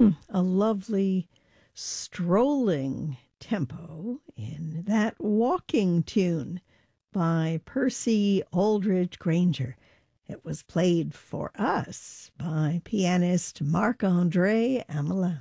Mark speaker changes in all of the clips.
Speaker 1: A lovely strolling tempo in that walking tune by Percy Aldridge Granger. It was played for us by pianist Marc-André Amelin.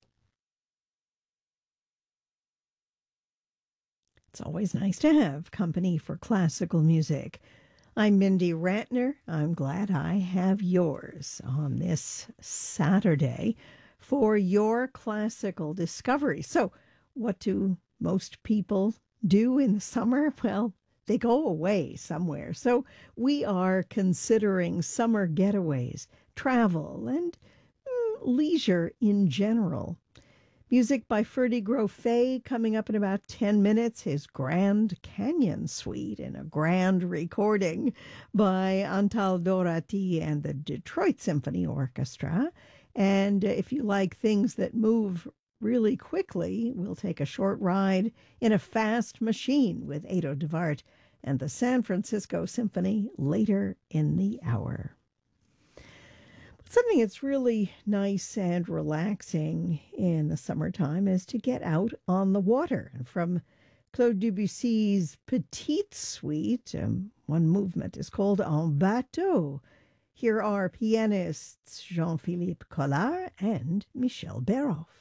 Speaker 1: It's always nice to have company for classical music. I'm Mindy Ratner. I'm glad I have yours on this Saturday for your classical discovery. So, what do most people do in the summer? Well, they go away somewhere. So, we are considering summer getaways, travel, and leisure in general. Music by Ferdy Grofé coming up in about 10 minutes. His Grand Canyon Suite in a grand recording by Antal Dorati and the Detroit Symphony Orchestra. And if you like things that move really quickly, we'll take a short ride in a fast machine with Edo Devart and the San Francisco Symphony later in the hour. Something that's really nice and relaxing in the summertime is to get out on the water. And from Claude Debussy's Petite Suite, one movement is called En Bateau. Here are pianists Jean-Philippe Collard and Michel Béroff.